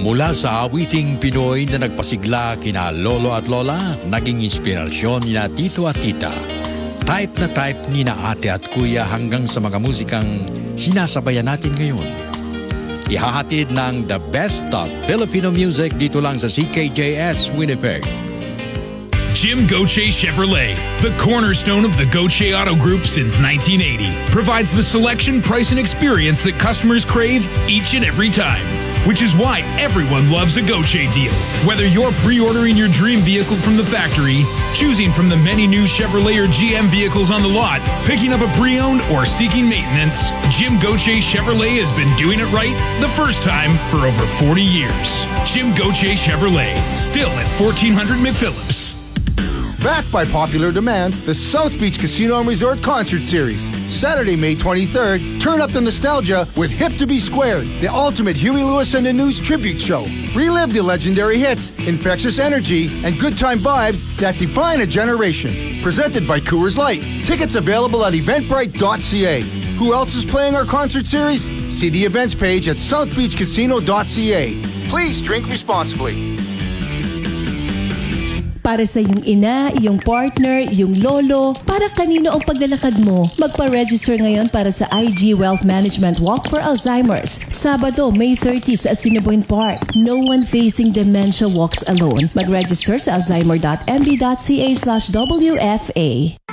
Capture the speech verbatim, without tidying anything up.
Mula sa awiting Pinoy na nagpasigla kina lolo at lola, naging inspirasyon ni na tito at tita. Type na type ni na ate at kuya hanggang sa mga musikang sinasabayan natin ngayon. Ihahatid ng the best of Filipino music dito lang sa C K J S Winnipeg. Jim Gauthier Chevrolet, the cornerstone of the Gauthier Auto Group since nineteen eighty, provides the selection, price, and experience that customers crave each and every time. Which is why everyone loves a Gauthier deal. Whether you're pre-ordering your dream vehicle from the factory, choosing from the many new Chevrolet or G M vehicles on the lot, picking up a pre-owned, or seeking maintenance, Jim Gauthier Chevrolet has been doing it right the first time for over forty years. Jim Gauthier Chevrolet, still at fourteen hundred McPhillips. Backed by popular demand, the South Beach Casino and Resort Concert Series. Saturday, May twenty-third, turn up the nostalgia with Hip to Be Squared, the ultimate Huey Lewis and the News tribute show. Relive the legendary hits, infectious energy, and good time vibes that define a generation. Presented by Coors Light. Tickets available at eventbrite dot c a. Who else is playing our concert series? See the events page at south beach casino dot c a. Please drink responsibly. Para sa iyong ina, iyong partner, iyong lolo, para kanino ang paglalakad mo, magpa-register ngayon para sa I G Wealth Management Walk for Alzheimer's. Sabado, May thirtieth sa Assiniboine Park. No one facing dementia walks alone. Mag-register sa alzheimer dot m b dot c a slash w f a.